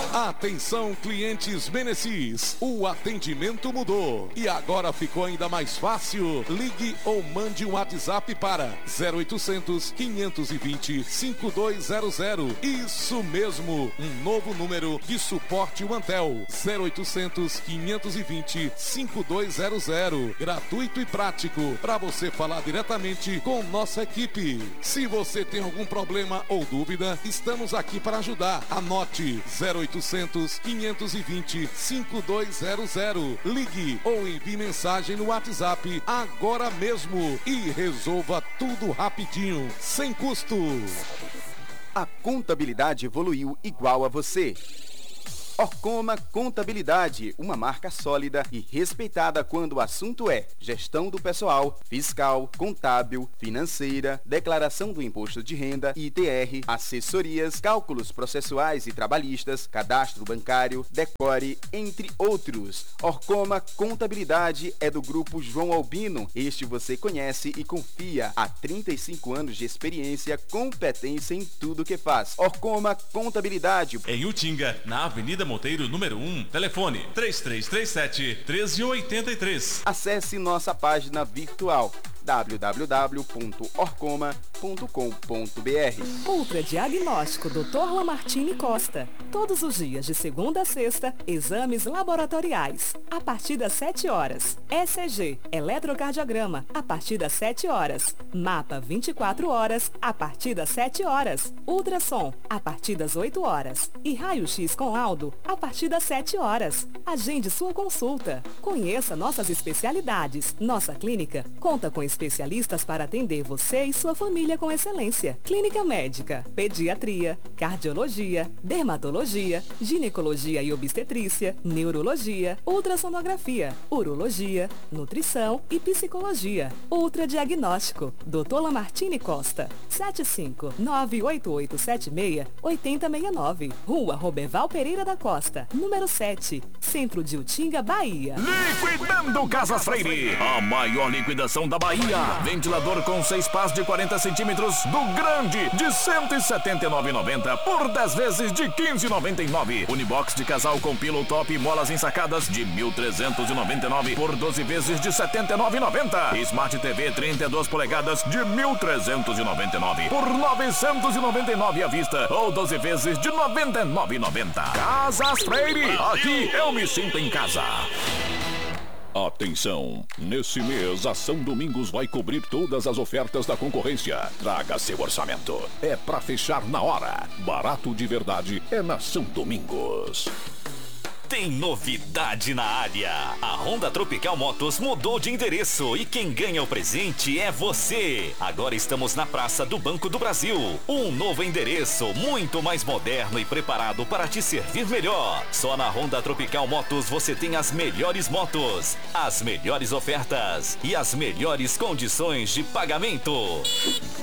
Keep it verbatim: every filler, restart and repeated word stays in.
Atenção, clientes Menecis, o atendimento mudou e agora ficou ainda mais fácil. Ligue ou mande um WhatsApp para zero oitocentos, quinhentos e vinte, cinquenta e dois zero zero. Isso mesmo, um novo número de suporte Antel, zero oitocentos, quinhentos e vinte, cinquenta e dois zero zero. Gratuito e prático para você falar diretamente com nossa equipe. Se você tem algum problema ou dúvida, estamos aqui para ajudar. Anote zero oitocentos, quinhentos e vinte, cinquenta e dois zero zero. Ligue ou envie mensagem no WhatsApp agora mesmo e resolva tudo rapidinho, sem custo. A contabilidade evoluiu igual a você. Orcoma Contabilidade, uma marca sólida e respeitada quando o assunto é gestão do pessoal, fiscal, contábil, financeira, declaração do imposto de renda, I T R, assessorias, cálculos processuais e trabalhistas, cadastro bancário, decore, entre outros. Orcoma Contabilidade é do grupo João Albino. Este você conhece e confia. Há trinta e cinco anos de experiência, competência em tudo que faz. Orcoma Contabilidade. Em Utinga, na Avenida Monteiro, número um, telefone três três três sete, um três oito três. Acesse nossa página virtual w w w ponto orcoma ponto com ponto b r. Ultradiagnóstico doutor Lamartine Costa. Todos os dias, de segunda a sexta, exames laboratoriais. A partir das sete horas. E C G, eletrocardiograma, a partir das sete horas. Mapa vinte e quatro horas, a partir das sete horas. Ultrassom, a partir das oito horas. E raio-x com laudo, a partir das sete horas. Agende sua consulta. Conheça nossas especialidades. Nossa clínica conta com especialistas para atender você e sua família com excelência. Clínica médica, pediatria, cardiologia, dermatologia, ginecologia e obstetrícia, neurologia, ultrassonografia, urologia, nutrição e psicologia. Ultradiagnóstico, doutor Lamartine Costa, sete cinco nove oito oito sete seis oito zero seis nove, Rua Roberval Pereira da Costa, número sete, Centro de Utinga, Bahia. Liquidando Casas Freire, a maior liquidação da Bahia. Ventilador com seis pás de quarenta centímetros do grande de cento e setenta e nove reais e noventa centavos por dez vezes de quinze reais e noventa e nove centavos. Unibox de casal com pillow top e molas ensacadas de mil trezentos e noventa e nove reais por doze vezes de setenta e nove reais e noventa centavos. Smart T V trinta e duas polegadas de mil trezentos e noventa e nove reais por novecentos e noventa e nove reais à vista ou doze vezes de noventa e nove reais e noventa centavos. Casas Freire, aqui eu me sinto em casa. Atenção! Nesse mês, a São Domingos vai cobrir todas as ofertas da concorrência. Traga seu orçamento. É pra fechar na hora. Barato de verdade é na São Domingos. Tem novidade na área. A Honda Tropical Motos mudou de endereço e quem ganha o presente é você. Agora estamos na Praça do Banco do Brasil. Um novo endereço, muito mais moderno e preparado para te servir melhor. Só na Honda Tropical Motos você tem as melhores motos, as melhores ofertas e as melhores condições de pagamento.